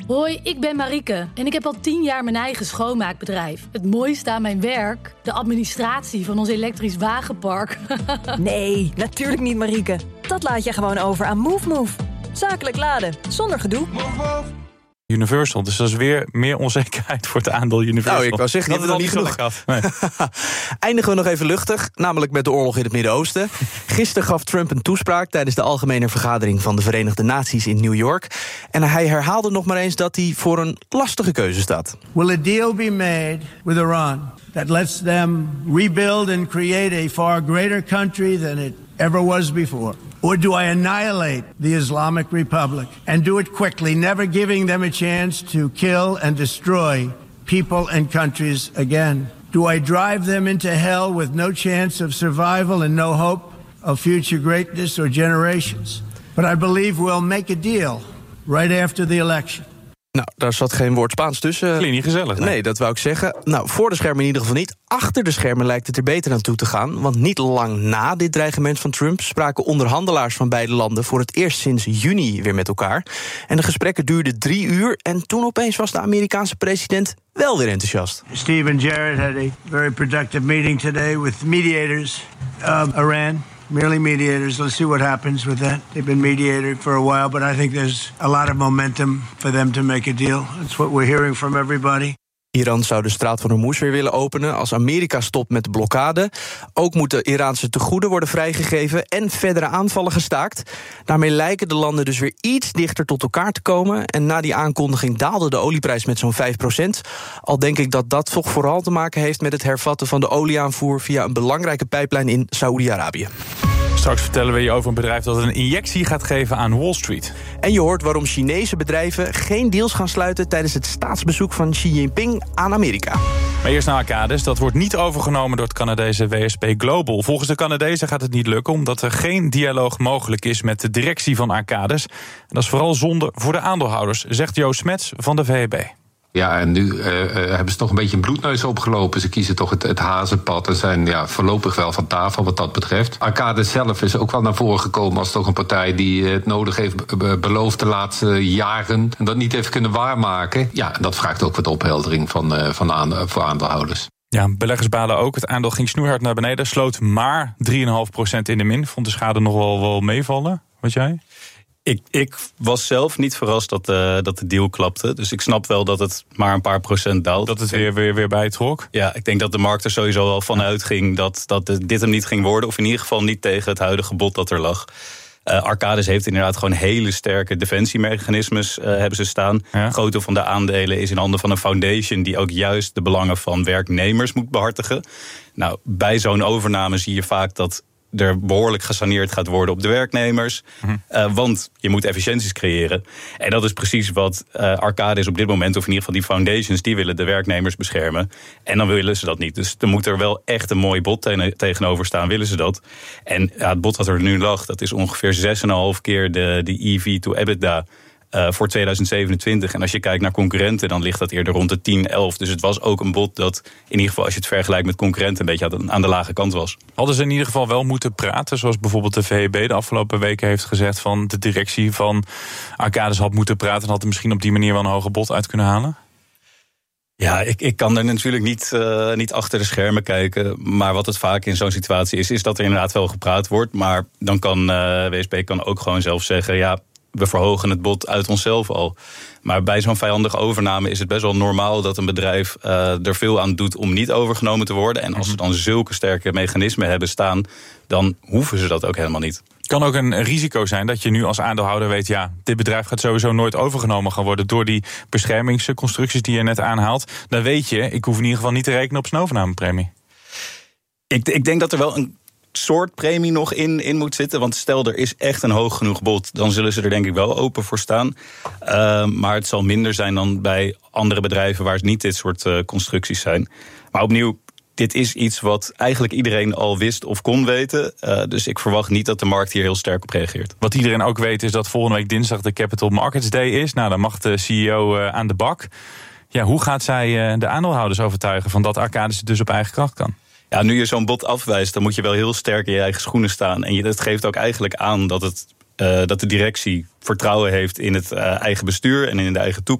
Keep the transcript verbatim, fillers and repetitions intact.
Hoi, ik ben Marieke en ik heb al tien jaar mijn eigen schoonmaakbedrijf. Het mooiste aan mijn werk, de administratie van ons elektrisch wagenpark. Nee, natuurlijk niet, Marieke. Dat laat je gewoon over aan MoveMove. Zakelijk laden, zonder gedoe. Universal, dus dat is weer meer onzekerheid voor het aandeel Universal. Nou, ik wou zeggen, die hebben we nog niet genoeg. Nee. Eindigen we nog even luchtig, namelijk met de oorlog in het Midden-Oosten. Gisteren gaf Trump een toespraak tijdens de algemene vergadering van de Verenigde Naties in New York. En hij herhaalde nog maar eens dat hij voor een lastige keuze staat. Will a deal be made with Iran that lets them rebuild and create a far greater country than it ever was before? Or do I annihilate the Islamic Republic and do it quickly, never giving them a chance to kill and destroy people and countries again? Do I drive them into hell with no chance of survival and no hope of future greatness or generations? But I believe we'll make a deal right after the election. Nou, daar zat geen woord Spaans tussen. Klinkt niet gezellig. Nee. nee, dat wou ik zeggen. Nou, voor de schermen in ieder geval niet. Achter de schermen lijkt het er beter aan toe te gaan. Want niet lang na dit dreigement van Trump spraken onderhandelaars van beide landen voor het eerst sinds juni weer met elkaar. En de gesprekken duurden drie uur. En toen opeens was de Amerikaanse president wel weer enthousiast. Steve and Jared had a very productive meeting today with mediators of Iran. Merely mediators. Let's see what happens with that. They've been mediating for a while, but I think there's a lot of momentum for them to make a deal. That's what we're hearing from everybody. Iran zou de straat van Hormuz weer willen openen als Amerika stopt met de blokkade. Ook moeten Iraanse tegoeden worden vrijgegeven en verdere aanvallen gestaakt. Daarmee lijken de landen dus weer iets dichter tot elkaar te komen. En na die aankondiging daalde de olieprijs met zo'n vijf procent. Al denk ik dat dat toch vooral te maken heeft met het hervatten van de olieaanvoer via een belangrijke pijplijn in Saoedi-Arabië. Straks vertellen we je over een bedrijf dat een injectie gaat geven aan Wall Street. En je hoort waarom Chinese bedrijven geen deals gaan sluiten tijdens het staatsbezoek van Xi Jinping aan Amerika. Maar eerst naar Arcadis. Dat wordt niet overgenomen door het Canadese W S P Global. Volgens de Canadezen gaat het niet lukken omdat er geen dialoog mogelijk is met de directie van Arcadis. En dat is vooral zonde voor de aandeelhouders, zegt Joost Smets van de V E B. Ja, en nu uh, hebben ze toch een beetje een bloedneus opgelopen. Ze kiezen toch het, het hazenpad en zijn ja, voorlopig wel van tafel wat dat betreft. Arcadis zelf is ook wel naar voren gekomen als toch een partij die het nodig heeft beloofd de laatste jaren en dat niet heeft kunnen waarmaken. Ja, en dat vraagt ook wat opheldering van, uh, van aan, voor aandeelhouders. Ja, beleggers balen ook. Het aandeel ging snoeihard naar beneden, sloot maar drie komma vijf procent in de min. Vond de schade nog wel, wel meevallen. Wat jij? Ik, ik was zelf niet verrast dat, uh, dat de deal klapte. Dus ik snap wel dat het maar een paar procent daalt. Dat het weer, weer, weer bijtrok? Ja, ik denk dat de markt er sowieso al van uitging dat, dat dit hem niet ging worden. Of in ieder geval niet tegen het huidige bod dat er lag. Uh, Arcadis heeft inderdaad gewoon hele sterke defensiemechanismes uh, hebben ze staan. Ja. Grootte van de aandelen is in handen van een foundation die ook juist de belangen van werknemers moet behartigen. Nou, bij zo'n overname zie je vaak dat er behoorlijk gesaneerd gaat worden op de werknemers. Mm-hmm. Uh, want je moet efficiënties creëren. En dat is precies wat uh, Arcadis op dit moment, of in ieder geval die foundations, die willen de werknemers beschermen. En dan willen ze dat niet. Dus er moet er wel echt een mooi bod te- tegenover staan, willen ze dat. En ja, het bod dat er nu lag, dat is ongeveer zes komma vijf keer de, de E V to EBITDA Uh, voor tweeduizend zevenentwintig. En als je kijkt naar concurrenten, dan ligt dat eerder rond de tien, elf. Dus het was ook een bod dat in ieder geval, als je het vergelijkt met concurrenten, een beetje aan de lage kant was. Hadden ze in ieder geval wel moeten praten, zoals bijvoorbeeld de V E B de afgelopen weken heeft gezegd, van de directie van Arcadis had moeten praten en had er misschien op die manier wel een hoger bod uit kunnen halen? Ja, ik, ik kan er natuurlijk niet, uh, niet achter de schermen kijken. Maar wat het vaak in zo'n situatie is, is dat er inderdaad wel gepraat wordt. Maar dan kan uh, W S P kan ook gewoon zelf zeggen, ja, we verhogen het bod uit onszelf al. Maar bij zo'n vijandige overname is het best wel normaal dat een bedrijf uh, er veel aan doet om niet overgenomen te worden. En als ze dan zulke sterke mechanismen hebben staan, dan hoeven ze dat ook helemaal niet. Het kan ook een risico zijn dat je nu als aandeelhouder weet, ja, dit bedrijf gaat sowieso nooit overgenomen gaan worden door die beschermingsconstructies die je net aanhaalt. Dan weet je, ik hoef in ieder geval niet te rekenen op zijn overnamepremie. Ik, ik denk dat er wel een soort premie nog in, in moet zitten. Want stel, er is echt een hoog genoeg bod, dan zullen ze er denk ik wel open voor staan. Uh, maar het zal minder zijn dan bij andere bedrijven waar het niet dit soort uh, constructies zijn. Maar opnieuw, dit is iets wat eigenlijk iedereen al wist of kon weten. Uh, dus ik verwacht niet dat de markt hier heel sterk op reageert. Wat iedereen ook weet is dat volgende week dinsdag de Capital Markets Day is. Nou, dan mag de C E O uh, aan de bak. Ja, hoe gaat zij uh, de aandeelhouders overtuigen van dat Arcadis het dus op eigen kracht kan? Ja, nu je zo'n bod afwijst, dan moet je wel heel sterk in je eigen schoenen staan. En je, dat geeft ook eigenlijk aan dat, het, uh, dat de directie vertrouwen heeft in het uh, eigen bestuur en in de eigen toekomst.